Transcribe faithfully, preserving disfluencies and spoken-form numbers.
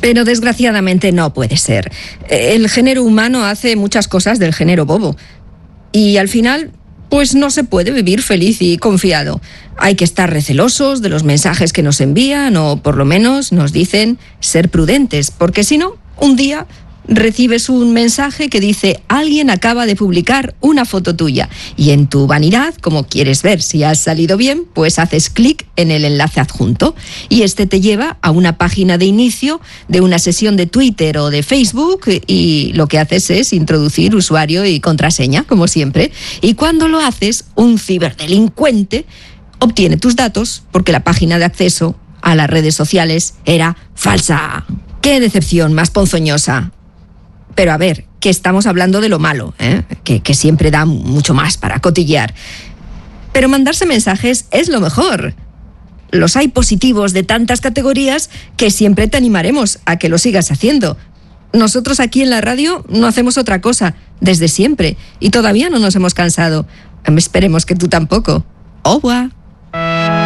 Pero desgraciadamente no puede ser. El género humano hace muchas cosas del género bobo. Y al final, pues no se puede vivir feliz y confiado. Hay que estar recelosos de los mensajes que nos envían o por lo menos nos dicen ser prudentes, porque si no, un día recibes un mensaje que dice alguien acaba de publicar una foto tuya y en tu vanidad, como quieres ver si has salido bien, pues haces clic en el enlace adjunto y este te lleva a una página de inicio de una sesión de Twitter o de Facebook y lo que haces es introducir usuario y contraseña, como siempre, y cuando lo haces, un ciberdelincuente obtiene tus datos porque la página de acceso a las redes sociales era falsa. ¡Qué decepción más ponzoñosa! Pero a ver, que estamos hablando de lo malo, ¿eh? que, que siempre da mucho más para cotillear. Pero mandarse mensajes es lo mejor. Los hay positivos de tantas categorías que siempre te animaremos a que lo sigas haciendo. Nosotros aquí en la radio no hacemos otra cosa, desde siempre, y todavía no nos hemos cansado. Esperemos que tú tampoco. ¡Au revoir!